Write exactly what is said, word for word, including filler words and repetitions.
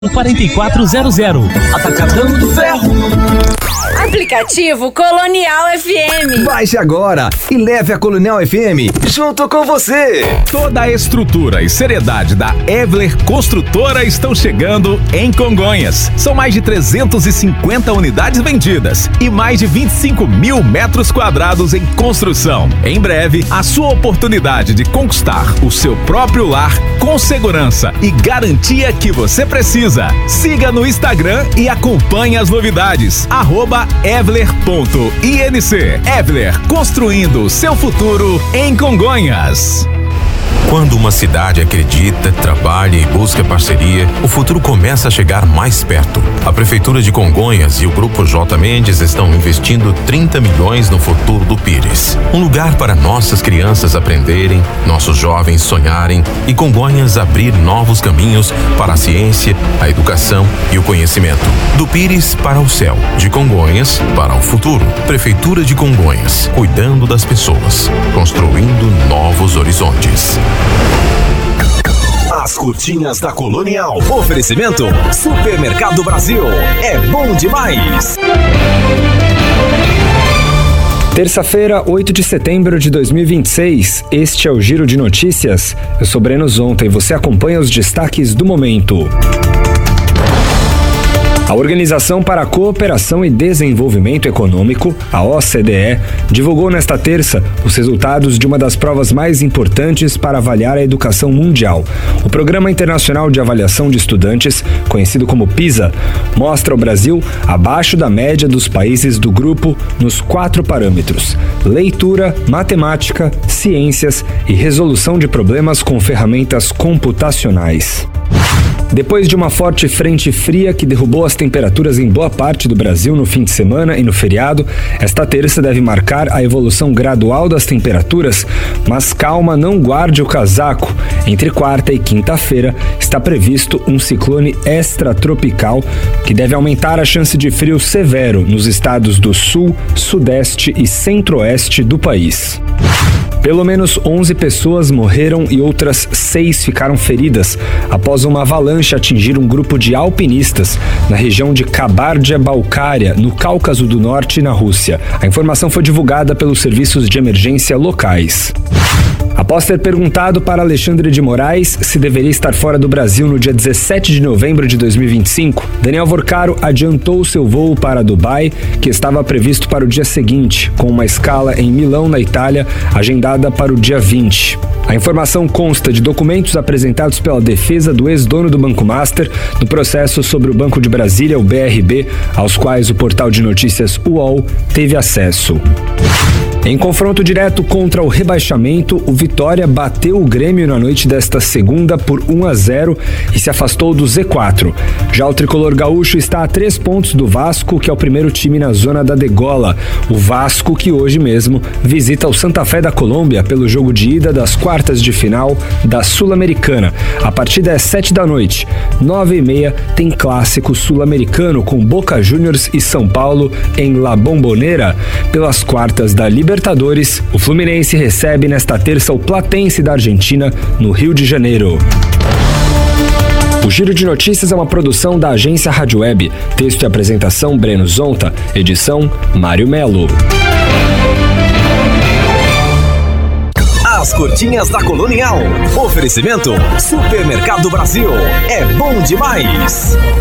quarenta e quatro zero zero. Atacadão do Ferro. Aplicativo Colonial F M. Baixe agora e leve a Colonial F M junto com você. Toda a estrutura e seriedade da Evler Construtora estão chegando em Congonhas. São mais de trezentas e cinquenta unidades vendidas e mais de vinte e cinco mil metros quadrados em construção. Em breve, a sua oportunidade de conquistar o seu próprio lar com segurança e garantia que você precisa. Siga no Instagram e acompanhe as novidades. Arroba Evler ponto I N C. Evler, construindo seu futuro em Congonhas. Quando uma cidade acredita, trabalha e busca parceria, o futuro começa a chegar mais perto. A Prefeitura de Congonhas e o Grupo J. Mendes estão investindo trinta milhões no futuro do Pires. Um lugar para nossas crianças aprenderem, nossos jovens sonharem e Congonhas abrir novos caminhos para a ciência, a educação e o conhecimento. Do Pires para o céu, de Congonhas para o futuro. Prefeitura de Congonhas, cuidando das pessoas, construindo novos horizontes. As curtinhas da Colonial. Oferecimento Supermercado Brasil. É bom demais. Terça-feira, oito de setembro de dois mil e vinte e seis. Este é o Giro de Notícias. Eu sou Breno Zonta e você acompanha os destaques do momento. A Organização para a Cooperação e Desenvolvimento Econômico, a O C D E, divulgou nesta terça os resultados de uma das provas mais importantes para avaliar a educação mundial. O Programa Internacional de Avaliação de Estudantes, conhecido como PISA, mostra o Brasil abaixo da média dos países do grupo nos quatro parâmetros: leitura, matemática, ciências e resolução de problemas com ferramentas computacionais. Depois de uma forte frente fria que derrubou as temperaturas em boa parte do Brasil no fim de semana e no feriado, esta terça deve marcar a evolução gradual das temperaturas, mas calma, não guarde o casaco. Entre quarta e quinta-feira está previsto um ciclone extratropical que deve aumentar a chance de frio severo nos estados do sul, sudeste e centro-oeste do país. Pelo menos onze pessoas morreram e outras seis ficaram feridas após uma avalanche atingir um grupo de alpinistas na região de Kabardia-Balkária, no Cáucaso do Norte, na Rússia. A informação foi divulgada pelos serviços de emergência locais. Após ter perguntado para Alexandre de Moraes se deveria estar fora do Brasil no dia dezessete de novembro de dois mil e vinte e cinco, Daniel Vorcaro adiantou seu voo para Dubai, que estava previsto para o dia seguinte, com uma escala em Milão, na Itália, agendada para o dia vinte. A informação consta de documentos apresentados pela defesa do ex-dono do Banco Master no processo sobre o Banco de Brasília, o B R B, aos quais o portal de notícias U O L teve acesso. Em confronto direto contra o rebaixamento, o Vitória bateu o Grêmio na noite desta segunda por um a zero e se afastou do Z quatro. Já o tricolor gaúcho está a três pontos do Vasco, que é o primeiro time na zona da degola. O Vasco que hoje mesmo visita o Santa Fé da Colômbia pelo jogo de ida das quartas de final da Sul-Americana. A partida é sete da noite. Nove e meia tem clássico sul-americano com Boca Juniors e São Paulo em La Bombonera pelas quartas da Libertadores. Libertadores, o Fluminense recebe nesta terça o Platense da Argentina, no Rio de Janeiro. O Giro de Notícias é uma produção da agência Rádio Web. Texto e apresentação Breno Zonta. Edição Mário Melo. As curtinhas da Colonial. Oferecimento Supermercado Brasil. É bom demais.